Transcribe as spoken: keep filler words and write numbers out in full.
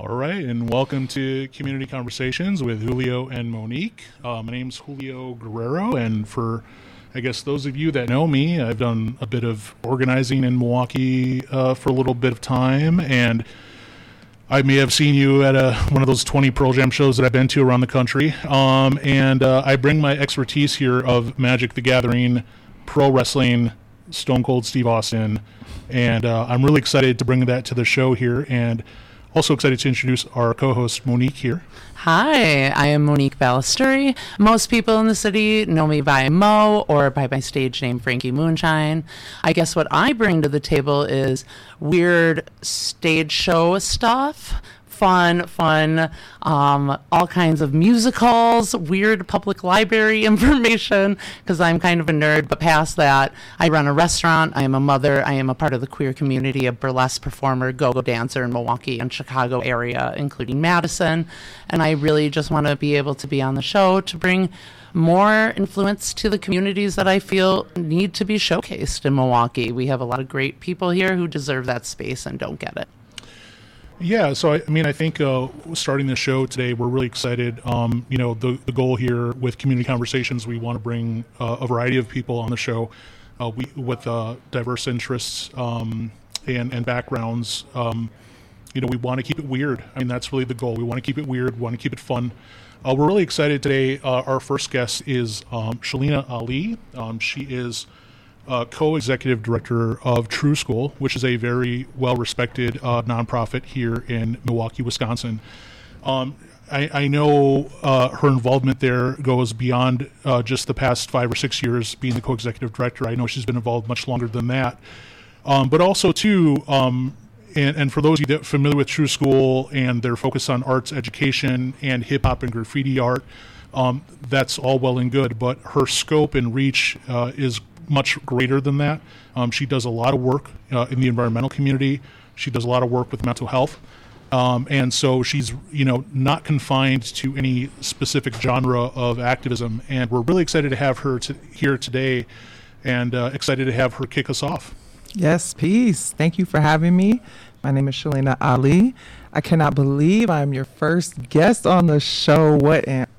All right, and welcome to Community Conversations with Julio and Monique. Uh, my name's Julio Guerrero, and for, I guess, those of you that know me, I've done a bit of organizing in Milwaukee uh, for a little bit of time, and I may have seen you at a, one of those twenty Pearl Jam shows that I've been to around the country, um, and uh, I bring my expertise here of Magic the Gathering, pro wrestling, Stone Cold Steve Austin, and uh, I'm really excited to bring that to the show here, and also excited to introduce our co-host, Monique, here. Hi, I am Monique Ballesteri. Most people in the city know me by Mo or by my stage name, Frankie Moonshine. I guess what I bring to the table is weird stage show stuff. Fun, fun, um, all kinds of musicals, weird public library information, because I'm kind of a nerd. But past that, I run a restaurant. I am a mother. I am a part of the queer community, a burlesque performer, go-go dancer in Milwaukee and Chicago area, including Madison. And I really just want to be able to be on the show to bring more influence to the communities that I feel need to be showcased in Milwaukee. We have a lot of great people here who deserve that space and don't get it. Yeah, so I, I mean, I think uh, starting the show today, we're really excited. Um, you know, the, the goal here with Community Conversations, we want to bring uh, a variety of people on the show uh, we, with uh, diverse interests um, and, and backgrounds. Um, you know, we want to keep it weird. I mean, that's really the goal. We want to keep it weird. We want to keep it fun. Uh, we're really excited today. Uh, our first guest is um, Shalina Ali. Um, she is Uh, co-executive director of True School, which is a very well-respected uh, nonprofit here in Milwaukee, Wisconsin. Um, I, I know uh, her involvement there goes beyond uh, just the past five or six years being the co-executive director. I know she's been involved much longer than that. Um, but also, too, um, and, and for those of you that are familiar with True School and their focus on arts education and hip-hop and graffiti art, um, that's all well and good. But her scope and reach uh, is much greater than that. Um, she does a lot of work uh, in the environmental community. She does a lot of work with mental health. Um, and so she's, you know, not confined to any specific genre of activism. And we're really excited to have her to, here today and uh, excited to have her kick us off. Yes, peace. Thank you for having me. My name is Shalina Ali. I cannot believe I'm your first guest on the show. What an